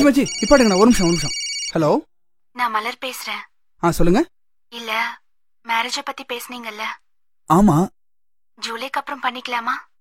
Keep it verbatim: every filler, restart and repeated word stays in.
மச்சி இப்பாடுங்க, ஒரு நிமிஷம் ஒரு நிமிஷம். ஹலோ, நான் மலர் பேசுறேன். ஆ சொல்லுங்க. இல்ல மேரேஜ பத்தி பேசுனீங்கல்ல, ஆமா. ஜூலைக்கு அப்புறம் பண்ணிக்கலாமா?